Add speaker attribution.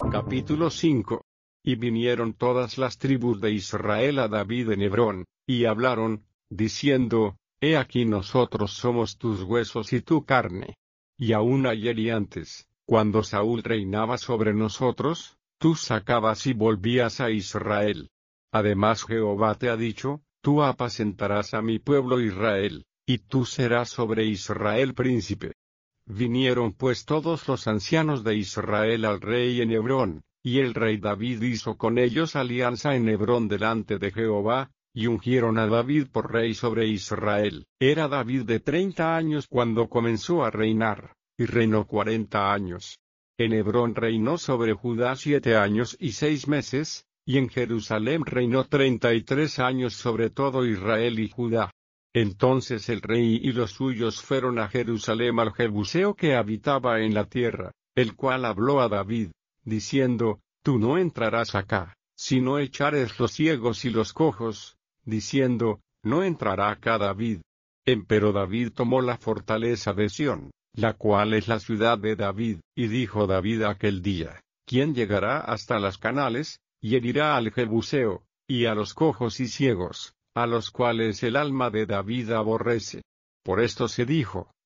Speaker 1: Capítulo 5. Y vinieron todas las tribus de Israel a David en Hebrón, y hablaron, diciendo, He aquí nosotros somos tus huesos y tu carne. Y aun ayer y antes, cuando Saúl reinaba sobre nosotros, tú sacabas y volvías a Israel. Además Jehová te ha dicho, tú apacentarás a mi pueblo Israel, y tú serás sobre Israel príncipe. Vinieron pues todos los ancianos de Israel al rey en Hebrón, y el rey David hizo con ellos alianza en Hebrón delante de Jehová, y ungieron a David por rey sobre Israel. Era David de 30 años cuando comenzó a reinar, y reinó 40 años. En Hebrón reinó sobre Judá 7 años y 6 meses, y en Jerusalén reinó 33 años sobre todo Israel y Judá. Entonces el rey y los suyos fueron a Jerusalén al Jebuseo que habitaba en la tierra, el cual habló a David, diciendo, Tú no entrarás acá, sino echares los ciegos y los cojos, diciendo, No entrará acá David. Empero David tomó la fortaleza de Sión, la cual es la ciudad de David, y dijo David aquel día, ¿Quién llegará hasta las canales, y herirá al Jebuseo, y a los cojos y ciegos, a los cuales el alma de David aborrece? Por esto se dijo,